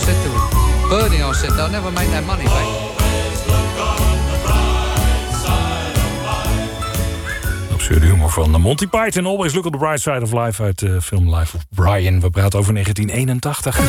said to Bernie, I said, they'll never make that money back. Absurde humor van Monty Python. Always look on the bright side of life uit de film Life of Brian. We praten over 1981.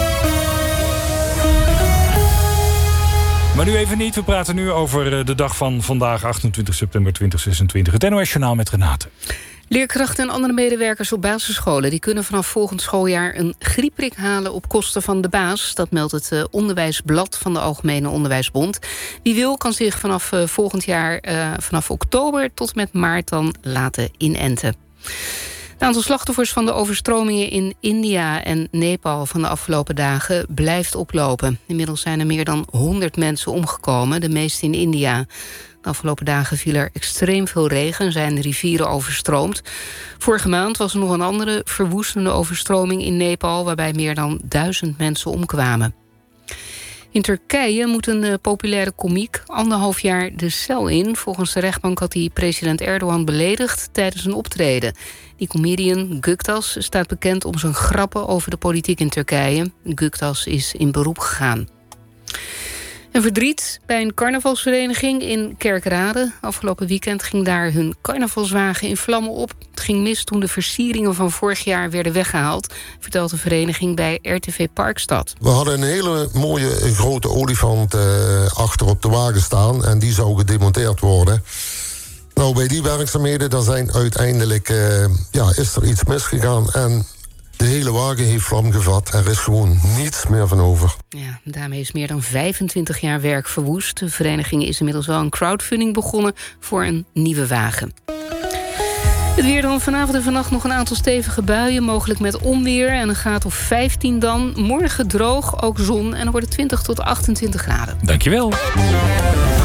Maar nu even niet. We praten nu over de dag van vandaag, 28 september 2026. Het NOS-journaal met Renate. Leerkrachten en andere medewerkers op basisscholen die kunnen vanaf volgend schooljaar een griepprik halen op kosten van de baas. Dat meldt het Onderwijsblad van de Algemene Onderwijsbond. Wie wil kan zich vanaf volgend jaar, vanaf oktober tot met maart dan laten inenten. Het aantal slachtoffers van de overstromingen in India en Nepal van de afgelopen dagen blijft oplopen. Inmiddels zijn er meer dan 100 mensen omgekomen, de meeste in India. De afgelopen dagen viel er extreem veel regen en zijn de rivieren overstroomd. Vorige maand was er nog een andere verwoestende overstroming in Nepal, waarbij meer dan 1000 mensen omkwamen. In Turkije moet een populaire komiek 1,5 jaar de cel in. Volgens de rechtbank had hij president Erdogan beledigd tijdens een optreden. Die comedian Göktaş staat bekend om zijn grappen over de politiek in Turkije. Göktaş is in beroep gegaan. En verdriet bij een carnavalsvereniging in Kerkrade. Afgelopen weekend ging daar hun carnavalswagen in vlammen op. Het ging mis toen de versieringen van vorig jaar werden weggehaald, vertelt de vereniging bij RTV Parkstad. We hadden een hele mooie grote olifant achter op de wagen staan en die zou gedemonteerd worden. Nou, bij die werkzaamheden daar zijn uiteindelijk is er iets misgegaan en de hele wagen heeft vlam gevat. Er is gewoon niets meer van over. Ja, daarmee is meer dan 25 jaar werk verwoest. De vereniging is inmiddels wel een crowdfunding begonnen voor een nieuwe wagen. Het weer dan vanavond en vannacht nog een aantal stevige buien, mogelijk met onweer en een graad of 15 dan. Morgen droog, ook zon en dan wordt het 20 tot 28 graden. Dankjewel.